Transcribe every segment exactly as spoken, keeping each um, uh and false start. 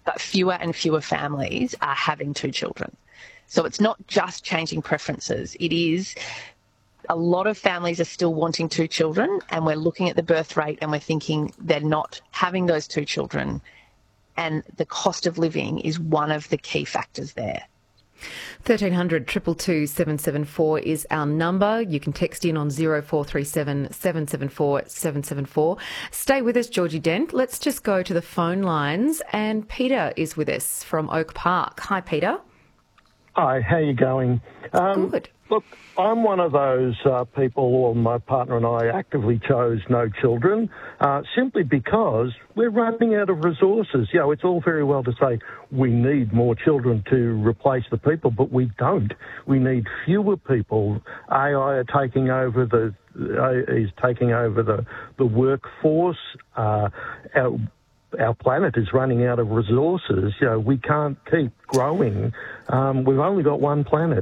but fewer and fewer families are having two children. So it's not just changing preferences. It is a lot of families are still wanting two children, and we're looking at the birth rate and we're thinking they're not having those two children, and the cost of living is one of the key factors there. thirteen hundred, two two two, seven seven four is our number. You can text in on zero four three seven, seven seven four, seven seven four. Stay with us, Georgie Dent. Let's just go to the phone lines, and Peter is with us from Oak Park. Hi, Peter. Hi, how are you going? Um, Good. Look, I'm one of those uh, people, or my partner and I actively chose no children, uh, simply because we're running out of resources. You know, it's all very well to say we need more children to replace the people, but we don't. We need fewer people. A I are taking over the uh, is taking over the the workforce. Uh, our Our planet is running out of resources. You know, we can't keep growing. Um, we've only got one planet.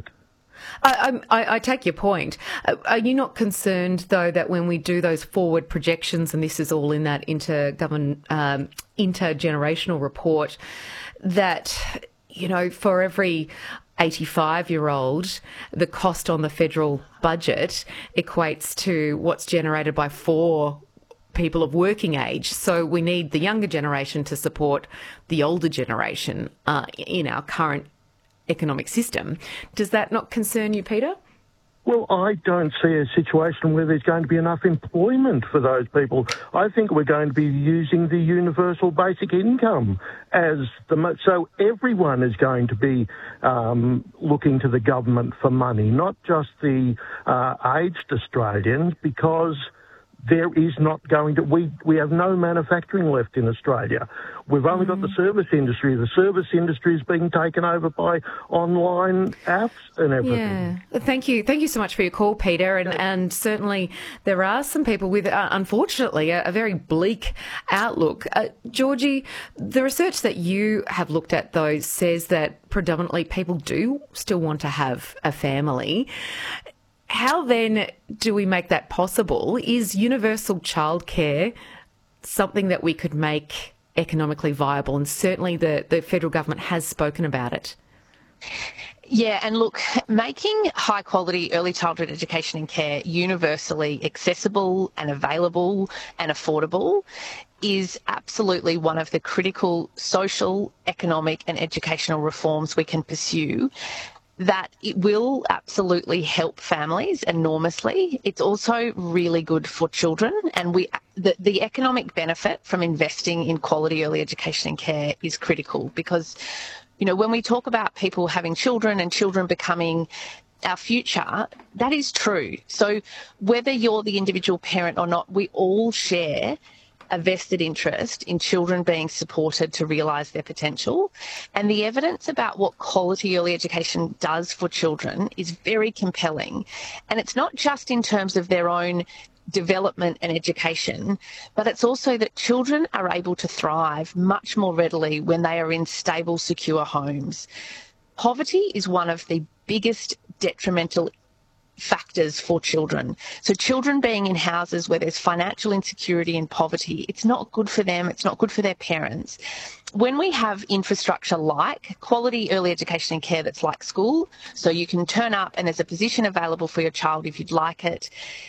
I, I, I take your point. Are you not concerned, though, that when we do those forward projections, and this is all in that intergovern, um, intergenerational report, that, you know, for every eighty-five-year-old, the cost on the federal budget equates to what's generated by four people of working age. So we need the younger generation to support the older generation uh, in our current economic system. Does that not concern you, Peter? Well, I don't see a situation where there's going to be enough employment for those people. I think we're going to be using the universal basic income as the mo- so everyone is going to be um, looking to the government for money, not just the uh, aged Australians, because there is not going to, we, we have no manufacturing left in Australia. We've only mm. got the service industry. The service industry is being taken over by online apps and everything. Yeah. Thank you. Thank you so much for your call, Peter. And, yeah. and certainly there are some people with, uh, unfortunately, a, a very bleak outlook. Uh, Georgie, the research that you have looked at, though, says that predominantly people do still want to have a family. How then do we make that possible? Is universal childcare something that we could make economically viable? And certainly the, the federal government has spoken about it. Yeah, and look, making high quality early childhood education and care universally accessible and available and affordable is absolutely one of the critical social, economic and educational reforms we can pursue. That it will absolutely help families enormously. It's also really good for children, and we the, the economic benefit from investing in quality early education and care is critical because, you know, when we talk about people having children and children becoming our future, that is true. So whether you're the individual parent or not, we all share a vested interest in children being supported to realise their potential. And the evidence about what quality early education does for children is very compelling. And it's not just in terms of their own development and education, but it's also that children are able to thrive much more readily when they are in stable, secure homes. Poverty is one of the biggest detrimental factors for children. So children being in houses where there's financial insecurity and poverty, it's not good for them, it's not good for their parents. When we have infrastructure like quality early education and care that's like school, so you can turn up and there's a position available for your child if you'd like it,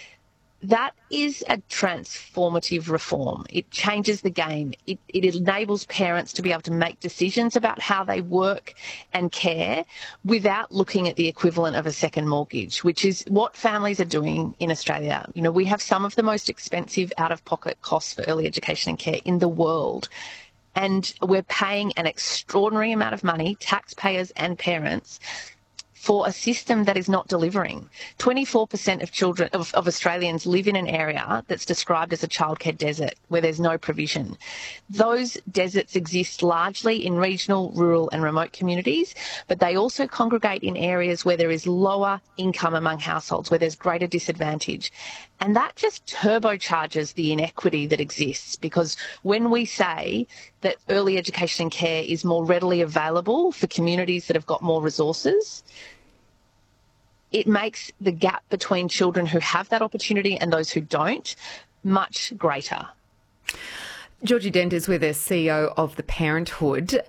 that is a transformative reform. It changes the game. It, it enables parents to be able to make decisions about how they work and care without looking at the equivalent of a second mortgage, which is what families are doing in Australia. You know, we have some of the most expensive out-of-pocket costs for early education and care in the world. And we're paying an extraordinary amount of money, taxpayers and parents, for a system that is not delivering. twenty-four percent of children of, of Australians live in an area that's described as a childcare desert where there's no provision. Those deserts exist largely in regional, rural and remote communities, but they also congregate in areas where there is lower income among households, where there's greater disadvantage. And that just turbocharges the inequity that exists, because when we say that early education and care is more readily available for communities that have got more resources, it makes the gap between children who have that opportunity and those who don't much greater. Georgie Dent is with us, C E O of The Parenthood.